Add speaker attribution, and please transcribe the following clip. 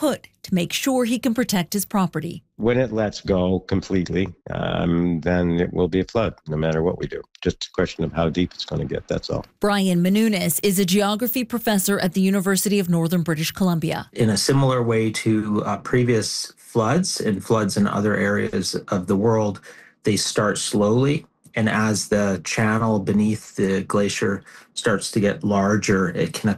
Speaker 1: put to make sure he can protect his property.
Speaker 2: When it lets go completely, then it will be a flood, no matter what we do. Just a question of how deep it's going to get, that's all.
Speaker 1: Brian Menounos is a geography professor at the University of Northern British Columbia.
Speaker 3: In a similar way to previous floods and floods in other areas of the world, they start slowly. And as the channel beneath the glacier starts to get larger, it can